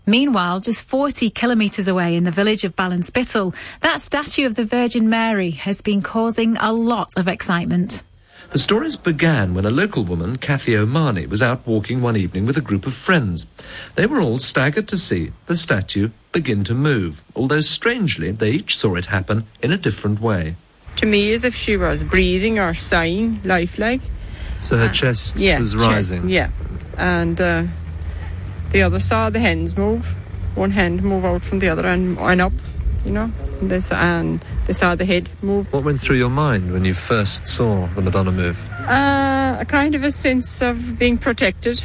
Meanwhile, just 40 kilometres away in the village of Ballinspittle, that statue of the Virgin Mary has been causing a lot of excitement. The stories began when a local woman, Kathy O'Mahony, was out walking one evening with a group of friends. They were all staggered to see the statue begin to move, although strangely they each saw it happen in a different way. To me, as if she was breathing or sighing, lifelike. So her chest was rising? Chest, and the other saw the hens move. One hen move out from the other and up, you know. And they saw the head move. What went through your mind when you first saw the Madonna move? A kind of a sense of being protected.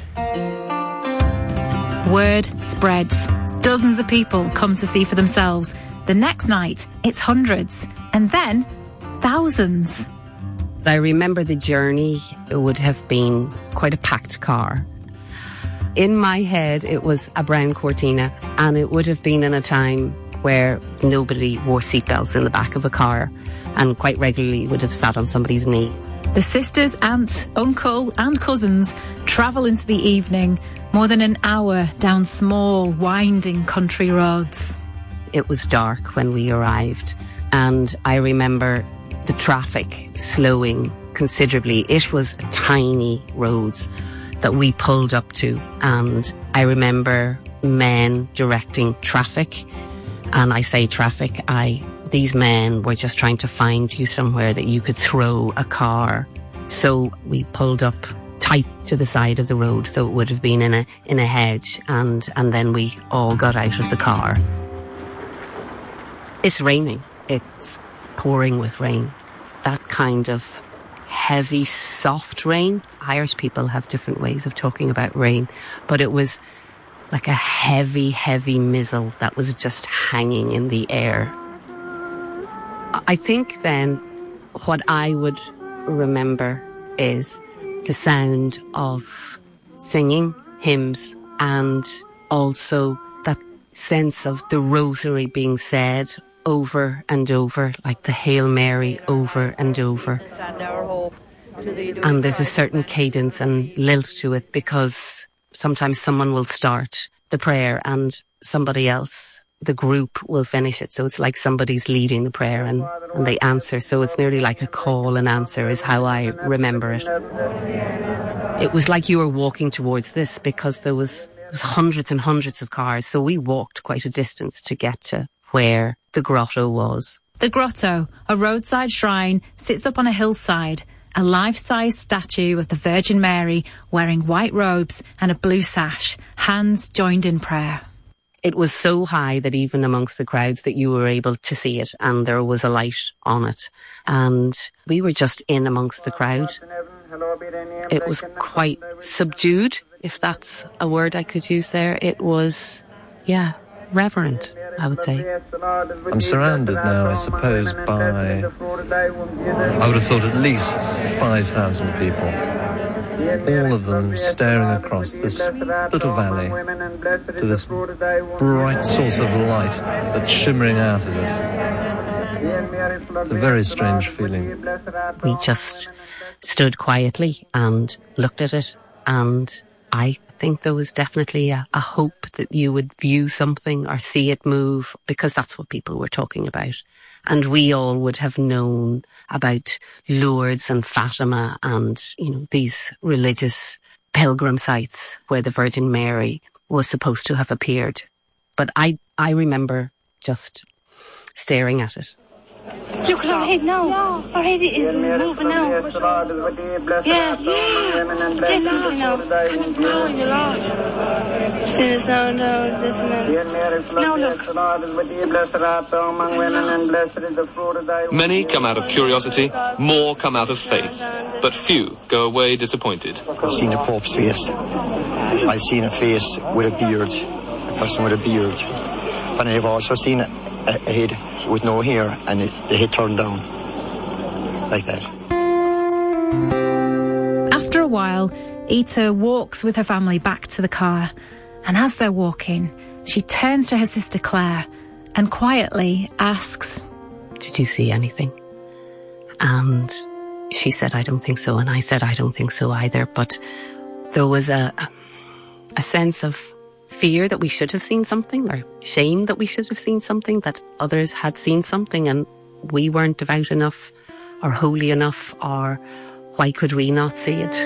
Word spreads. Dozens of people come to see for themselves. The next night, it's hundreds. And then, thousands. I remember the journey. It would have been quite a packed car. In my head, it was a brown Cortina, and it would have been in a time where nobody wore seatbelts in the back of a car and quite regularly would have sat on somebody's knee. The sisters, aunt, uncle and cousins travel into the evening, more than an hour down small, winding country roads. It was dark when we arrived, and I remember the traffic slowing considerably. It was tiny roads that we pulled up to, and I remember men directing traffic. And I say traffic, these men were just trying to find you somewhere that you could throw a car. So we pulled up tight to the side of the road, so it would have been in a hedge, and then we all got out of the car. It's raining. It's pouring with rain. That kind of heavy, soft rain. Irish people have different ways of talking about rain, but it was like a heavy, heavy mizzle that was just hanging in the air. I think then what I would remember is the sound of singing hymns and also that sense of the rosary being said over and over, like the Hail Mary over and over. And there's a certain cadence and lilt to it, because sometimes someone will start the prayer and somebody else, the group, will finish it. So it's like somebody's leading the prayer and they answer. So it's nearly like a call and answer is how I remember it. It was like you were walking towards this, because there was hundreds and hundreds of cars. So we walked quite a distance to get to where the grotto was. The grotto, a roadside shrine, sits up on a hillside. A life-size statue of the Virgin Mary wearing white robes and a blue sash, hands joined in prayer. It was so high that even amongst the crowds that you were able to see it, and there was a light on it. And we were just in amongst the crowd. It was quite subdued, if that's a word I could use there. It was, reverent, I would say. I'm surrounded now, I suppose, by, I would have thought, at least 5,000 people. All of them staring across this little valley to this bright source of light that's shimmering out at us. It's a very strange feeling. We just stood quietly and looked at it, and I think there was definitely a hope that you would view something or see it move, because that's what people were talking about. And we all would have known about Lourdes and Fatima and, these religious pilgrim sites where the Virgin Mary was supposed to have appeared. But I remember just staring at it. Look at our head now. Our head is moving now. Yeah, definitely now. Kind of bowing a lot. See this now and this and now look. Many come out of curiosity, more come out of faith, but few go away disappointed. I've seen the Pope's face. I've seen a face with a beard, a person with a beard. But I've also seen a head with no hair, and the head turned down like that. After a while, Ita walks with her family back to the car, and as they're walking, she turns to her sister Claire and quietly asks, "Did you see anything?" And she said, "I don't think so," and I said, "I don't think so either." But there was a sense of fear that we should have seen something, or shame that we should have seen something, that others had seen something and we weren't devout enough or holy enough, or why could we not see it?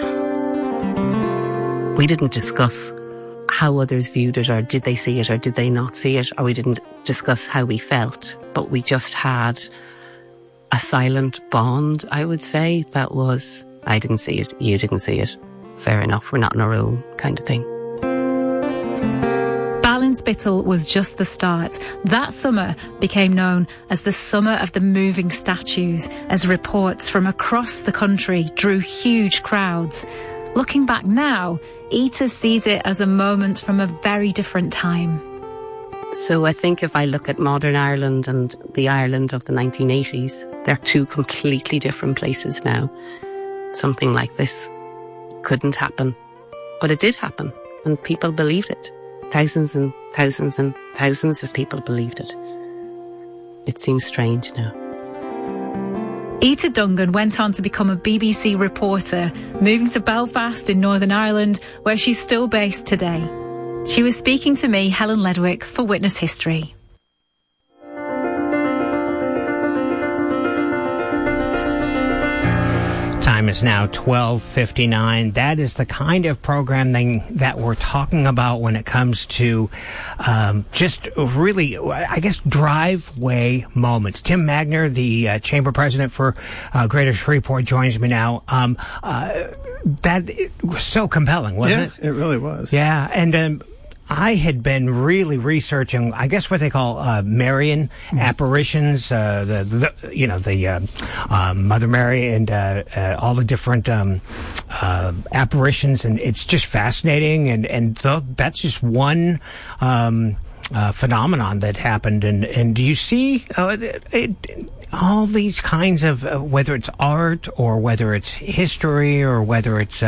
We didn't discuss how others viewed it, or did they see it or did they not see it, or we didn't discuss how we felt, but we just had a silent bond, I would say, that was, I didn't see it, you didn't see it, fair enough, we're not in a room kind of thing. Ballinspittle was just the start. That summer became known as the Summer of the Moving Statues, as reports from across the country drew huge crowds. Looking back now, Ita sees it as a moment from a very different time. So I think if I look at modern Ireland and the Ireland of the 1980s, they're two completely different places now. Something like this couldn't happen, but it did happen, and people believed it. Thousands and thousands and thousands of people believed it. It seems strange now. Ita Dungan went on to become a BBC reporter, moving to Belfast in Northern Ireland, where she's still based today. She was speaking to me, Helen Ledwick, for Witness History. Time is now 12:59. That is the kind of programming that we're talking about when it comes to just really, I guess, driveway moments. Tim Magner, the chamber president for Greater Shreveport, joins me now. That was so compelling, wasn't it? Yeah, it really was. Yeah, and I had been really researching, I guess, what they call Marian apparitions, the Mother Mary and all the different apparitions, and it's just fascinating. And that's just one phenomenon that happened. And do you see all these kinds of whether it's art or whether it's history or whether it's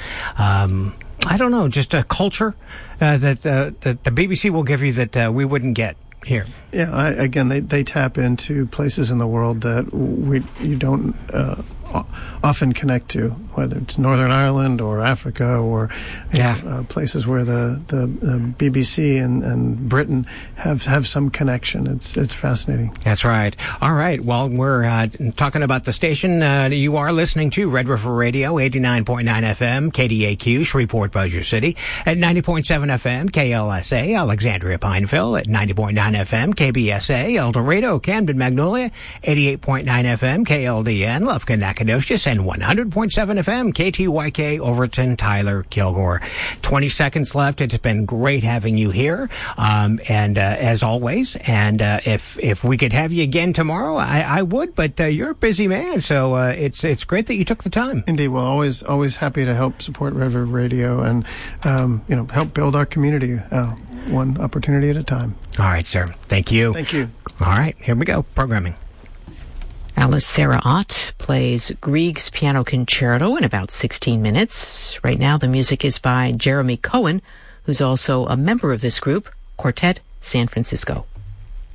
I don't know, just a culture that the BBC will give you that we wouldn't get here. Yeah, again, they tap into places in the world that you don't often connect to, whether it's Northern Ireland or Africa or places where the BBC and Britain have some connection. It's fascinating. That's right. All right. Well, we're talking about the station. You are listening to Red River Radio, 89.9 FM, KDAQ, Shreveport, Bossier City, at 90.7 FM, KLSA, Alexandria, Pineville, at 90.9 FM, KBSA, El Dorado, Camden, Magnolia, 88.9 FM, KLDN, Lufkin, Nacogdoches, and 100.7 FM, KTYK, Overton, Tyler, Kilgore. 20 seconds left. It's been great having you here, and as always, and if we could have you again tomorrow, I would, but you're a busy man, so it's great that you took the time. Indeed. Well, always happy to help support Red River Radio and help build our community one opportunity at a time. All right, sir. Thank you. Thank you. All right, here we go. Programming. Alice Sarah Ott plays Grieg's Piano Concerto in about 16 minutes. Right now, the music is by Jeremy Cohen, who's also a member of this group, Quartet San Francisco.